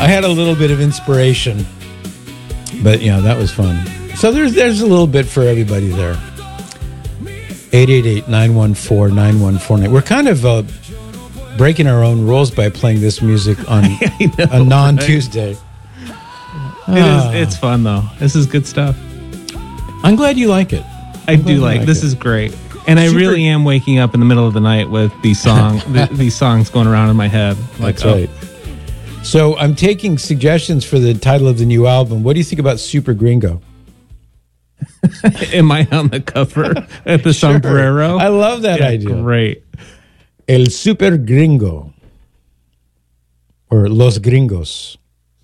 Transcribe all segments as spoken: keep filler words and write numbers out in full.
I had a little bit of inspiration, but yeah, that was fun. So there's there's a little bit for everybody there. eight eight eight, nine one four, nine one four nine. We're kind of uh, breaking our own rules by playing this music on know, a non-Tuesday. Right? It ah. is. It's fun though. This is good stuff. I'm glad you like it. I'm I do like, like this. It. Is great, and Super. I really am waking up in the middle of the night with these song th- these songs going around in my head. Like, That's right. Oh. So I'm taking suggestions for the title of the new album. What do you think about Super Gringo? Am I on the cover at the sure. sombrero? I love that yeah, idea. Great. El Super Gringo. Or Los Gringos.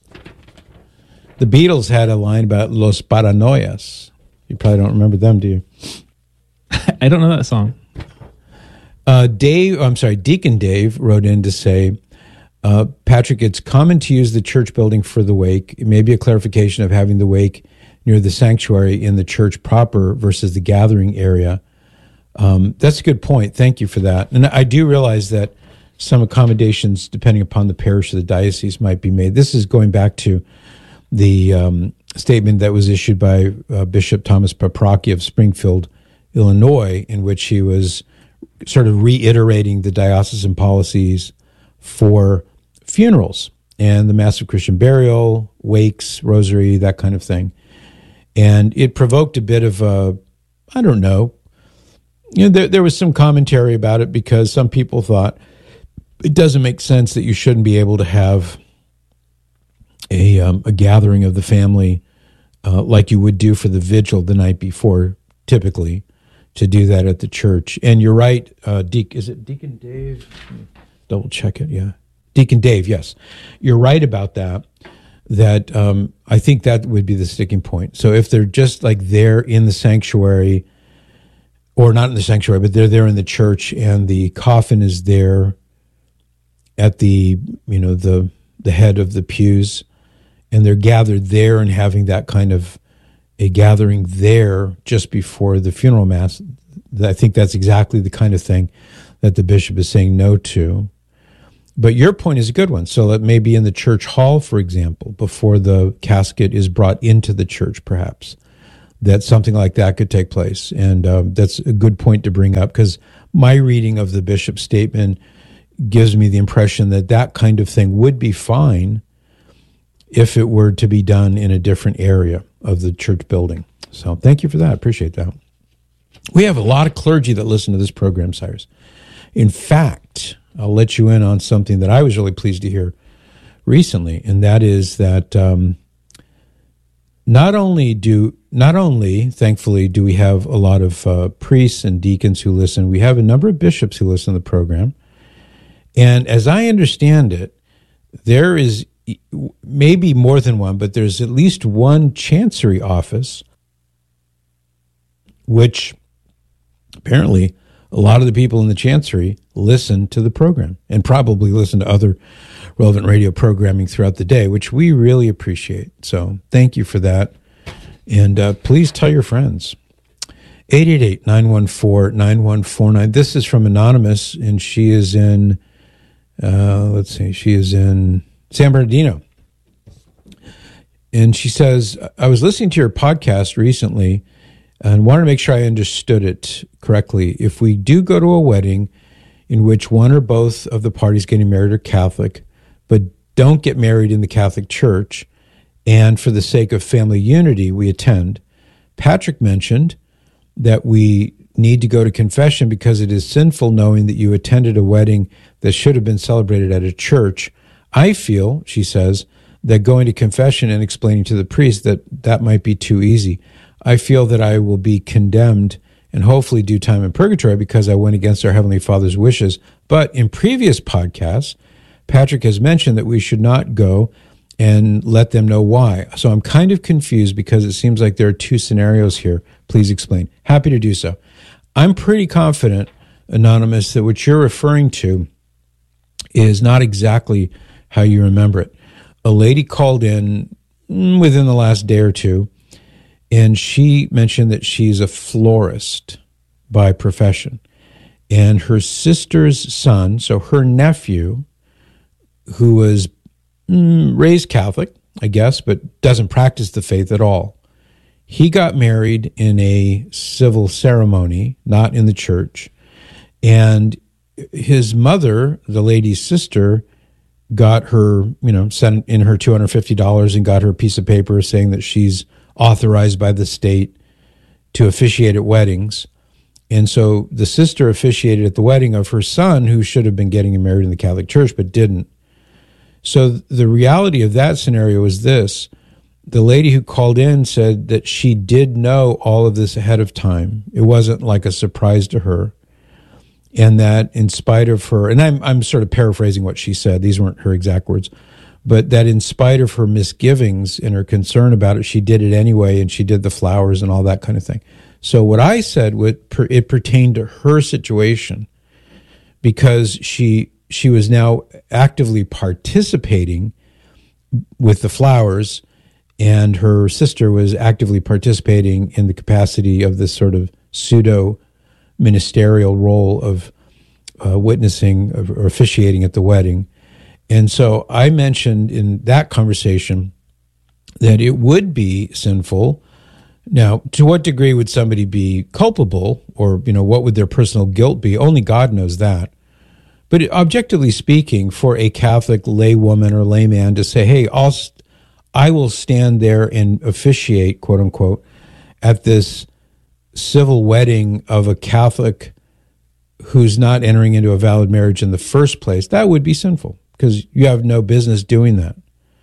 The Beatles had a line about Los Paranoias. You probably don't remember them, do you? I don't know that song. Uh, Dave, I'm sorry, Deacon Dave wrote in to say, uh, Patrick, it's common to use the church building for the wake. It may be a clarification of having the wake near the sanctuary in the church proper versus the gathering area. Um, that's a good point. Thank you for that. And I do realize that some accommodations, depending upon the parish or the diocese, might be made. This is going back to the um, statement that was issued by uh, Bishop Thomas Paprocki of Springfield, Illinois, in which he was sort of reiterating the diocesan policies for funerals and the Mass of Christian Burial, wakes, rosary, that kind of thing. And it provoked a bit of a, I don't know, you know, there, there was some commentary about it because some people thought it doesn't make sense that you shouldn't be able to have a, um, a gathering of the family uh, like you would do for the vigil the night before, typically, to do that at the church. And you're right, uh, De- is it Deacon Dave? Double check it, yeah. Deacon Dave, yes. You're right about that, that um, I think that would be the sticking point. So if they're just like there in the sanctuary, or not in the sanctuary, but they're there in the church and the coffin is there at the, you know, the the head of the pews, and they're gathered there and having that kind of a gathering there just before the funeral mass, I think that's exactly the kind of thing that the bishop is saying no to. But your point is a good one. So that maybe in the church hall, for example, before the casket is brought into the church, perhaps, that something like that could take place. And um, that's a good point to bring up, because my reading of the bishop's statement gives me the impression that that kind of thing would be fine if it were to be done in a different area of the church building. So thank you for that. Appreciate that. We have a lot of clergy that listen to this program, Cyrus. In fact, I'll let you in on something that I was really pleased to hear recently, and that is that um, not only do, not only, thankfully, do we have a lot of uh, priests and deacons who listen, we have a number of bishops who listen to the program. And as I understand it, there is maybe more than one, but there's at least one chancery office, which apparently a lot of the people in the chancery listen to the program and probably listen to other relevant radio programming throughout the day, which we really appreciate. So thank you for that. And uh, please tell your friends. eight eight eight, nine one four, nine one four nine. This is from Anonymous, and she is in, uh, let's see, she is in San Bernardino. And she says, I was listening to your podcast recently and wanted to make sure I understood it correctly. If we do go to a wedding in which one or both of the parties getting married are Catholic, but don't get married in the Catholic Church, and for the sake of family unity, we attend, Patrick mentioned that we need to go to confession because it is sinful knowing that you attended a wedding that should have been celebrated at a church. I feel, she says, that going to confession and explaining to the priest that that might be too easy. I feel that I will be condemned and hopefully do time in purgatory because I went against our Heavenly Father's wishes. But in previous podcasts, Patrick has mentioned that we should not go and let them know why. So I'm kind of confused because it seems like there are two scenarios here. Please explain. Happy to do so. I'm pretty confident, Anonymous, that what you're referring to is not exactly how you remember it. A lady called in within the last day or two, and she mentioned that she's a florist by profession. And her sister's son, so her nephew, who was mm, raised Catholic, I guess, but doesn't practice the faith at all. He got married in a civil ceremony, not in the church. And his mother, the lady's sister, got her, you know, sent in her two hundred fifty dollars and got her a piece of paper saying that she's authorized by the state to officiate at weddings. And so the sister officiated at the wedding of her son, who should have been getting married in the Catholic Church, but didn't. So the reality of that scenario is this. The lady who called in said that she did know all of this ahead of time. It wasn't like a surprise to her. And that in spite of her, and I'm I'm sort of paraphrasing what she said, these weren't her exact words, but that in spite of her misgivings and her concern about it, she did it anyway, and she did the flowers and all that kind of thing. So what I said, it pertained to her situation, because she she was now actively participating with the flowers, and her sister was actively participating in the capacity of this sort of pseudo ministerial role of uh, witnessing or officiating at the wedding. And so I mentioned in that conversation that it would be sinful. Now, to what degree would somebody be culpable, or, you know, what would their personal guilt be? Only God knows that. But objectively speaking, for a Catholic laywoman or layman to say, hey, I'll, I will stand there and officiate, quote unquote, at this civil wedding of a Catholic who's not entering into a valid marriage in the first place, that would be sinful, because you have no business doing that.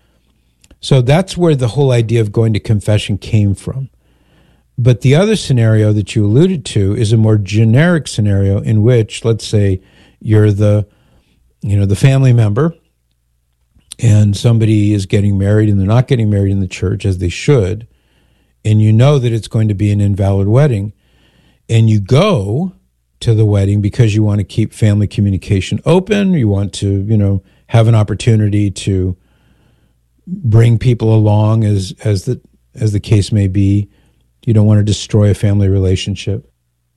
So that's where the whole idea of going to confession came from. But the other scenario that you alluded to is a more generic scenario in which, let's say, you're the, you know, the family member, and somebody is getting married and they're not getting married in the church as they should, and you know that it's going to be an invalid wedding, and you go to the wedding because you want to keep family communication open, you want to, you know, have an opportunity to bring people along as as the as the case may be. You don't want to destroy a family relationship.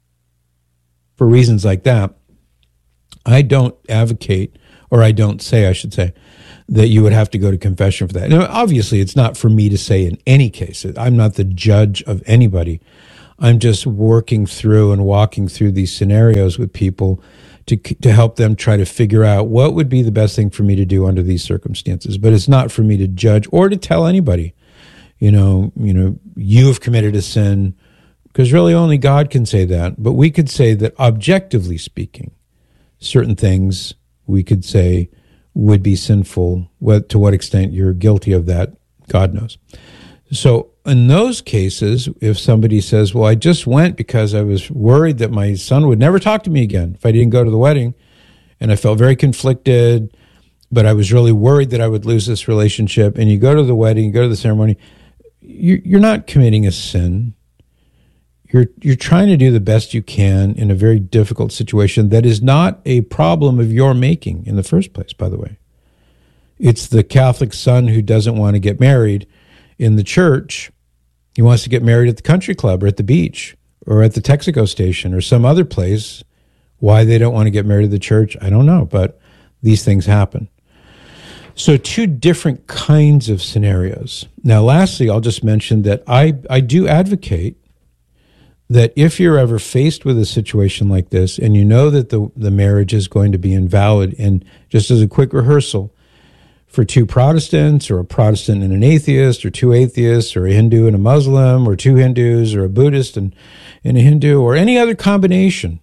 For reasons like that, I don't advocate, or I don't say, I should say, that you would have to go to confession for that. Now, obviously, it's not for me to say in any case. I'm not the judge of anybody. I'm just working through and walking through these scenarios with people to to help them try to figure out what would be the best thing for me to do under these circumstances. But it's not for me to judge or to tell anybody, you know, you know, you have committed a sin, because really only God can say that. But we could say that objectively speaking, certain things we could say would be sinful. What, to what extent you're guilty of that, God knows. So in those cases, if somebody says, well, I just went because I was worried that my son would never talk to me again if I didn't go to the wedding, and I felt very conflicted, but I was really worried that I would lose this relationship, and you go to the wedding, you go to the ceremony, you're not committing a sin. You're you're trying to do the best you can in a very difficult situation that is not a problem of your making in the first place, by the way. It's the Catholic son who doesn't want to get married in the church. He wants to get married at the country club or at the beach or at the Texaco station or some other place. Why they don't want to get married at the church, I don't know, but these things happen. So two different kinds of scenarios. Now, lastly, I'll just mention that I, I do advocate that if you're ever faced with a situation like this and you know that the, the marriage is going to be invalid, and just as a quick rehearsal, for two Protestants or a Protestant and an atheist, or two atheists or a Hindu and a Muslim, or two Hindus or a Buddhist and, and a Hindu, or any other combination,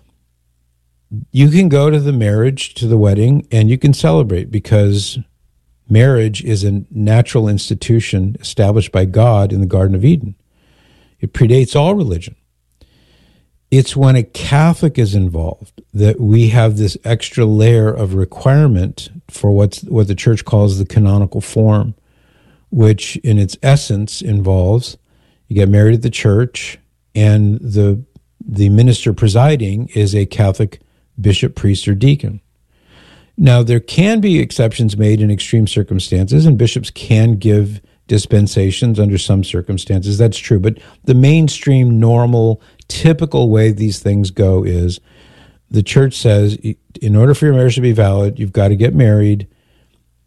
you can go to the marriage, to the wedding, and you can celebrate, because marriage is a natural institution established by God in the Garden of Eden. It predates all religion. It's when a Catholic is involved that we have this extra layer of requirement for what's what the church calls the canonical form, which in its essence involves you get married at the church, and the the minister presiding is a Catholic bishop, priest, or deacon. Now, there can be exceptions made in extreme circumstances, and bishops can give dispensations under some circumstances. That's true. But the mainstream, normal, typical way these things go is the church says, in order for your marriage to be valid, you've got to get married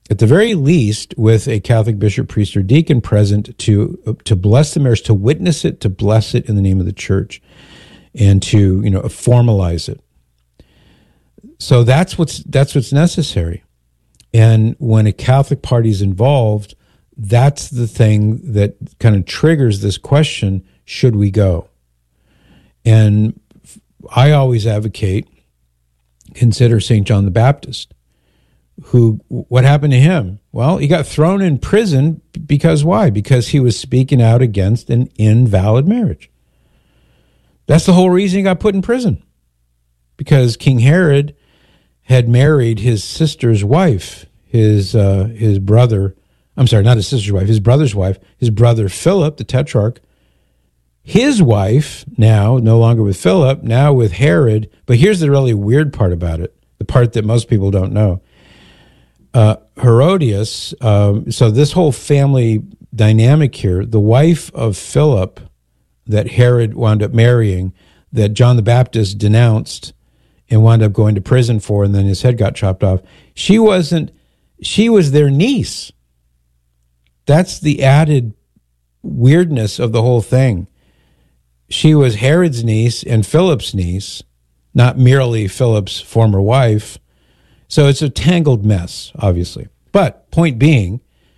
at the very least, with a Catholic bishop, priest, or deacon present to to bless the marriage, to witness it, to bless it in the name of the church, and to, you know, formalize it. So that's what's that's what's necessary. And when a Catholic party is involved, that's the thing that kind of triggers this question: should we go? And I always advocate, consider Saint John the Baptist, who, what happened to him? Well, he got thrown in prison because why? Because he was speaking out against an invalid marriage. That's the whole reason he got put in prison. Because King Herod had married his sister's wife, his uh, his brother, I'm sorry, not his sister's wife, his brother's wife, his brother Philip, the Tetrarch, his wife, now no longer with Philip, now with Herod. But here's the really weird part about it, the part that most people don't know. Uh, Herodias, um, so this whole family dynamic here, the wife of Philip that Herod wound up marrying, that John the Baptist denounced and wound up going to prison for, and then his head got chopped off, she wasn't, she was their niece. That's the added weirdness of the whole thing. She was Herod's niece and Philip's niece, not merely Philip's former wife. So it's a tangled mess, obviously. But point being,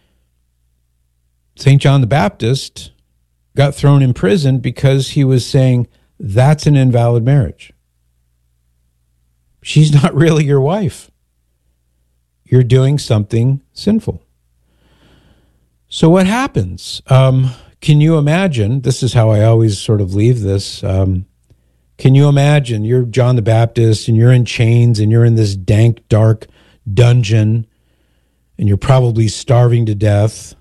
Saint John the Baptist got thrown in prison because he was saying that's an invalid marriage. She's not really your wife. You're doing something sinful. So what happens? Um, can you imagine? This is how I always sort of leave this. Um, Can you imagine you're John the Baptist and you're in chains and you're in this dank, dark dungeon and you're probably starving to death.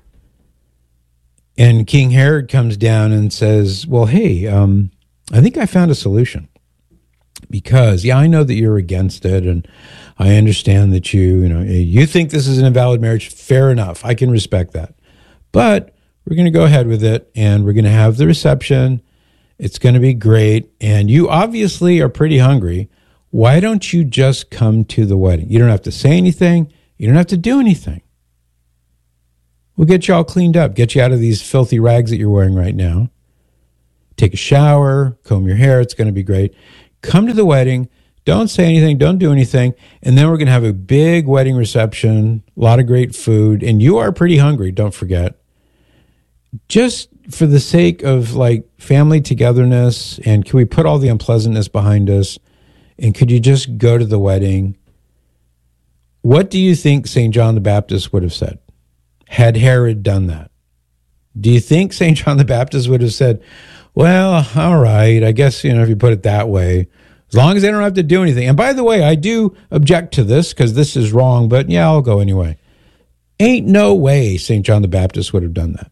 And King Herod comes down and says, well, hey, um, I think I found a solution. Because, yeah, I know that you're against it and I understand that you, you know, you think this is an invalid marriage. Fair enough. I can respect that. But we're going to go ahead with it and we're going to have the reception. It's going to be great. And you obviously are pretty hungry. Why don't you just come to the wedding? You don't have to say anything. You don't have to do anything. We'll get you all cleaned up, get you out of these filthy rags that you're wearing right now. Take a shower, comb your hair. It's going to be great. Come to the wedding. Don't say anything. Don't do anything. And then we're going to have a big wedding reception, a lot of great food. And you are pretty hungry, don't forget. Just for the sake of like family togetherness, and can we put all the unpleasantness behind us, and could you just go to the wedding? What do you think Saint John the Baptist would have said had Herod done that? Do you think Saint John the Baptist would have said, well, all right, I guess, you know, if you put it that way, as long as they don't have to do anything. And by the way, I do object to this because this is wrong, but yeah, I'll go anyway. Ain't no way Saint John the Baptist would have done that.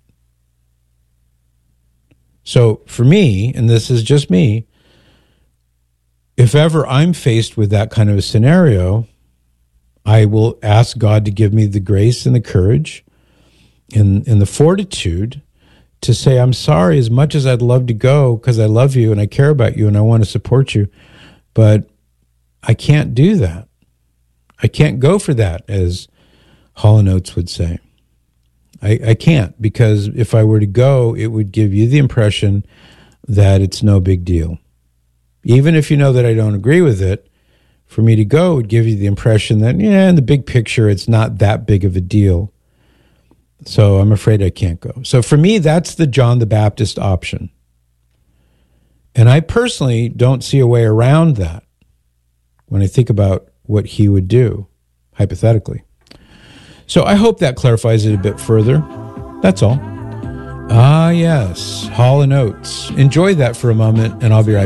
So for me, and this is just me, if ever I'm faced with that kind of a scenario, I will ask God to give me the grace and the courage and, and the fortitude to say, I'm sorry, as much as I'd love to go because I love you and I care about you and I want to support you, but I can't do that. I can't go for that, as Hall and Oates would say. I, I can't, because if I were to go, it would give you the impression that it's no big deal. Even if you know that I don't agree with it, for me to go would give you the impression that, yeah, in the big picture, it's not that big of a deal. So I'm afraid I can't go. So for me, that's the John the Baptist option. And I personally don't see a way around that when I think about what he would do, hypothetically. So I hope that clarifies it a bit further. That's all. Ah, yes, Hall and Oates. Enjoy that for a moment, and I'll be right back.